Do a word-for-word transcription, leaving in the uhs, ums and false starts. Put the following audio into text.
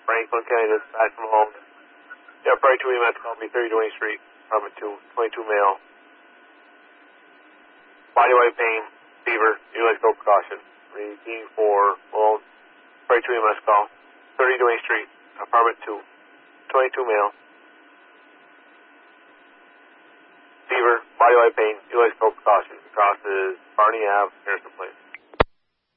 Franklin County Dispatch from home. Yeah, probably two E M S call me, thirty twenty Street, apartment two, twenty-two male. Body white pain, fever, utilize no precaution. Reading for, well, probably two E M S call, thirty twenty Street, apartment two, twenty-two male. Fever, body white pain, utilize no precaution. Across is Barney Ave, Harrison Place.